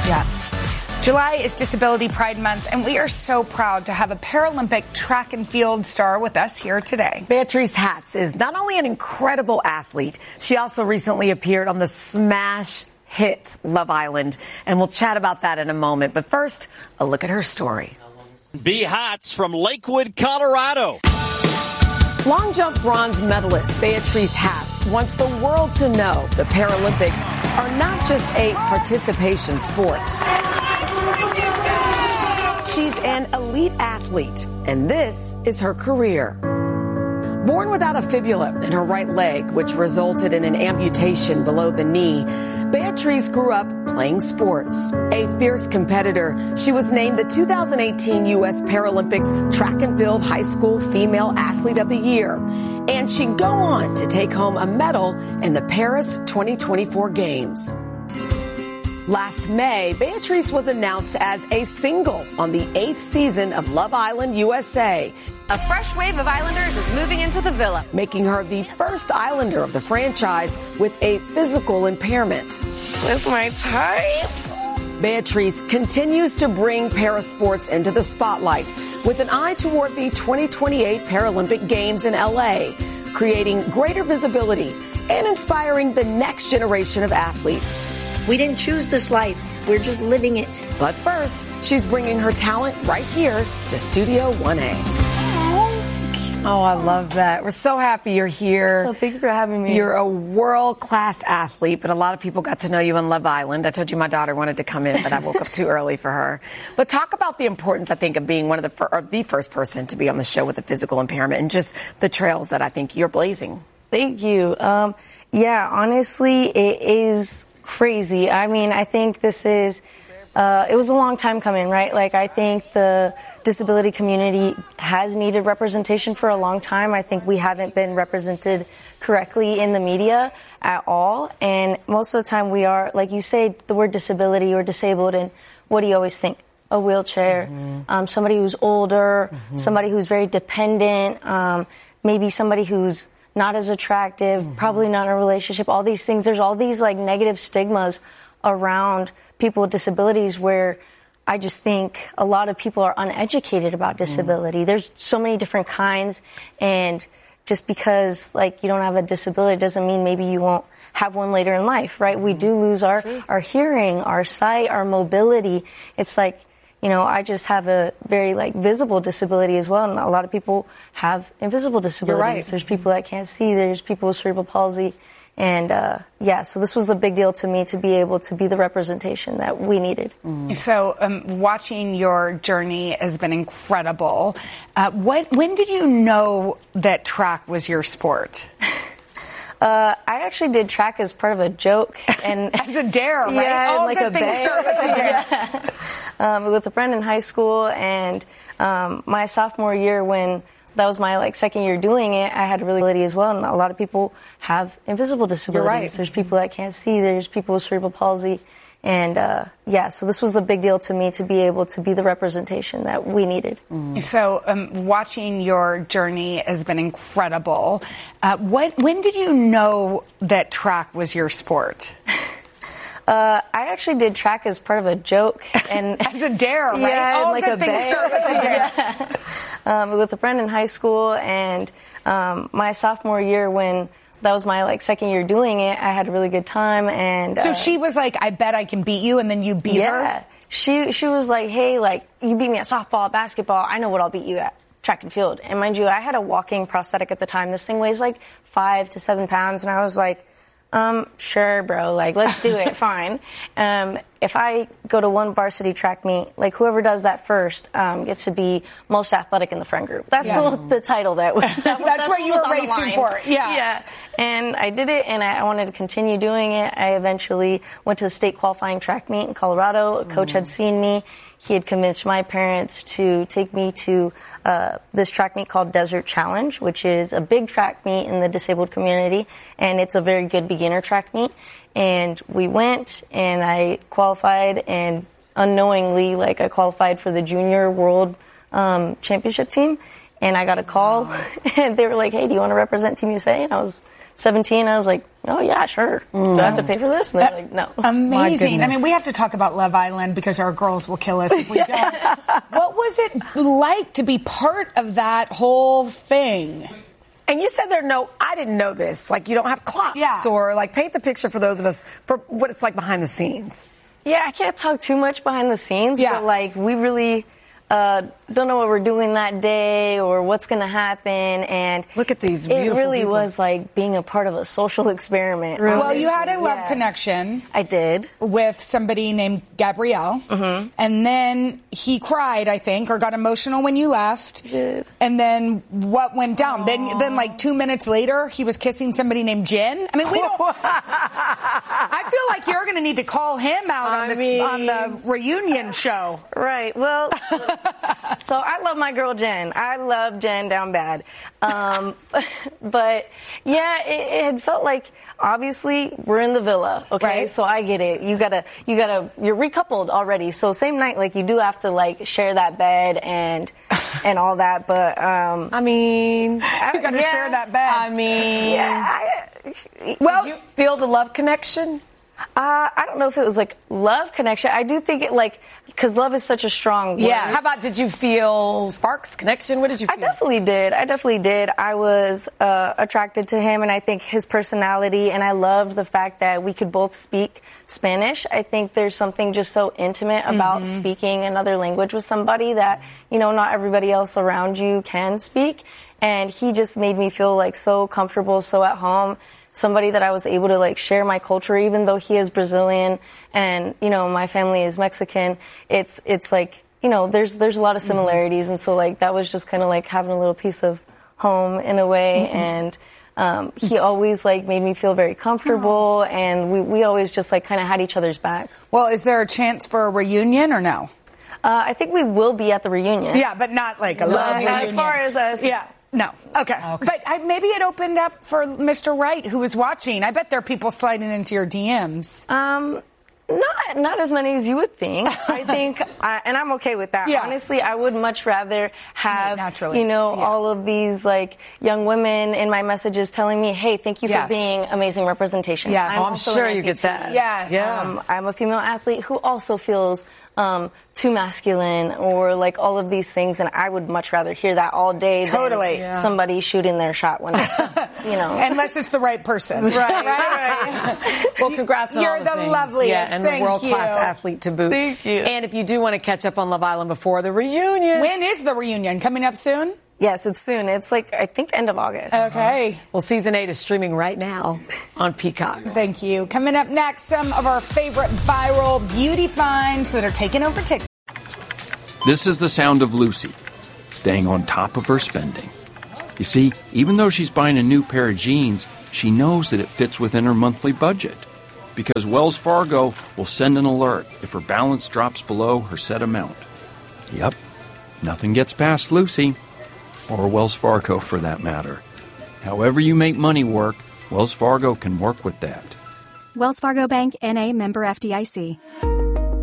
Yeah. July is Disability Pride Month, and we are so proud to have a Paralympic track and field star with us here today. Beatrice Hatz is not only an incredible athlete, she also recently appeared on the smash hit Love Island, and we'll chat about that in a moment. But first, a look at her story. B. Hatz from Lakewood, Colorado. Long jump bronze medalist Beatrice Hatz wants the world to know the Paralympics are not just a participation sport. She's an elite athlete, and this is her career. Born without a fibula in her right leg, which resulted in an amputation below the knee, Beatrice grew up playing sports. A fierce competitor, she was named the 2018 U.S. Paralympics Track and Field High School Female Athlete of the Year. And she'd go on to take home a medal in the Paris 2024 Games. Last May, Beatrice was announced as a single on the 8th season of Love Island USA. A fresh wave of Islanders is moving into the villa, making her the first Islander of the franchise with a physical impairment. That's my type. Beatrice continues to bring parasports into the spotlight with an eye toward the 2028 Paralympic Games in LA, creating greater visibility and inspiring the next generation of athletes. We didn't choose this life. We're just living it. But first, she's bringing her talent right here to Studio 1A. Oh, I love that. We're so happy you're here. Oh, thank you for having me. You're a world-class athlete, but a lot of people got to know you on Love Island. I told you my daughter wanted to come in, but I woke up too early for her. But talk about the importance, I think, of being one of the first person to be on the show with a physical impairment and just the trails that I think you're blazing. Thank you. Yeah, honestly, it is crazy. I mean, I think this is, it was a long time coming, right? Like, I think the disability community has needed representation for a long time. I think we haven't been represented correctly in the media at all. And most of the time we are, like you say, the word disability or disabled, and what do you always think? A wheelchair, somebody who's older, somebody who's very dependent, maybe somebody who's not as attractive, probably not in a relationship, all these things. There's all these like negative stigmas around people with disabilities where I just think a lot of people are uneducated about disability. There's so many different kinds, and just because like you don't have a disability doesn't mean maybe you won't have one later in life, right? We do lose our hearing, our sight, our mobility. It's like, you know, I just have a very, like, visible disability as well, and a lot of people have invisible disabilities. You're right. There's people that can't see. There's people with cerebral palsy. And, yeah, so this was a big deal to me to be able to be the representation that we needed. So watching your journey has been incredible. When did you know that track was your sport? I actually did track as part of a joke. And as a dare, right? Yeah, All like good a things dare. start with a dare. Yeah. With a friend in high school, and my sophomore year, when that was my second year doing it, I had a really ability as well, and a lot of people have invisible disabilities. You're right. There's people that can't see. There's people with cerebral palsy. And, yeah, so this was a big deal to me to be able to be the representation that we needed. So watching your journey has been incredible. When did you know that track was your sport? I actually did track as part of a joke. And as a dare, right? Yeah, All like good a things dare. start with a dare. Yeah. With a friend in high school, and my sophomore year, when that was my second year doing it, I had a really good time. And so she was like, I bet I can beat you, and then you beat her? Yeah. She was like, hey, you beat me at softball, basketball, I know what I'll beat you at. Track and field. And mind you, I had a walking prosthetic at the time. This thing weighs 5 to 7 pounds, and I was like, sure, bro, let's do it, fine. If I go to one varsity track meet, whoever does that first gets to be most athletic in the friend group. That's the title that's what you were racing for. Yeah. And I did it, and I wanted to continue doing it. I eventually went to a state qualifying track meet in Colorado. A coach had seen me. He had convinced my parents to take me to this track meet called Desert Challenge, which is a big track meet in the disabled community, and it's a very good beginner track meet. And we went, and I qualified, and unknowingly, I qualified for the junior world championship team. and I got a call, and they were like, hey, do you want to represent Team USA? And I was 17. I was like, oh, yeah, sure. Do I have to pay for this? And they're like, no. Amazing. I mean, we have to talk about Love Island because our girls will kill us if we don't. What was it like to be part of that whole thing? And you said I didn't know this. Like, you don't have clocks or, like, paint the picture for those of us for what it's like behind the scenes. Yeah, I can't talk too much behind the scenes, but, like, we really don't know what we're doing that day or what's going to happen. And look at these beautiful it really people. Was like being a part of a social experiment. Really? Well, you had a love connection. I did. With somebody named Gabrielle. Mm-hmm. And then he cried, I think, or got emotional when you left. He did. And then what went down? Then like 2 minutes later, he was kissing somebody named Jen. I mean, we don't... I feel like you're going to need to call him out on the reunion show. Right. Well... So I love my girl Jen. I love Jen down bad. But yeah, it had felt like obviously we're in the villa, okay? Right. So I get it. You're recoupled already. So same night, like you do have to like share that bed and all that. But you gotta share that bed. Did you feel the love connection? I don't know if it was like love connection. I do think it because love is such a strong word. Yeah. How about, did you feel sparks, connection? What did you feel? I definitely did. I was attracted to him, and I think his personality, and I loved the fact that we could both speak Spanish. I think there's something just so intimate about speaking another language with somebody that, not everybody else around you can speak. And he just made me feel like so comfortable, so at home. Somebody that I was able to like share my culture, even though he is Brazilian and, my family is Mexican. It's like, there's a lot of similarities. And so like, that was just kind of like having a little piece of home in a way. And, he always like made me feel very comfortable. And we always just like kind of had each other's backs. Well, is there a chance for a reunion or no? I think we will be at the reunion. Yeah, but not like a love reunion. As far as us. Yeah. No. Okay. But maybe it opened up for Mr. Wright, who was watching. I bet there are people sliding into your DMs. Not as many as you would think. I think, and I'm okay with that. Yeah. Honestly, I would much rather have, all of these like young women in my messages telling me, hey, thank you for being amazing representation. Yes. I'm sure you get that. Yes. Yeah. I'm a female athlete who also feels too masculine or like all of these things, and I would much rather hear that all day than somebody shooting their shot when unless it's the right person. Right. Well, congrats on You're all the the loveliest. Yeah, and the world-class athlete to boot. Thank you. And if you do want to catch up on Love Island before the reunion. When is the reunion? Coming up soon? Yes, it's soon. It's like, I think, end of August. Okay. Well, season 8 is streaming right now on Peacock. Thank you. Coming up next, some of our favorite viral beauty finds that are taking over TikTok. This is the sound of Lucy, staying on top of her spending. You see, even though she's buying a new pair of jeans, she knows that it fits within her monthly budget. Because Wells Fargo will send an alert if her balance drops below her set amount. Yep, nothing gets past Lucy. Or Wells Fargo, for that matter. However you make money work, Wells Fargo can work with that. Wells Fargo Bank, N.A., member FDIC.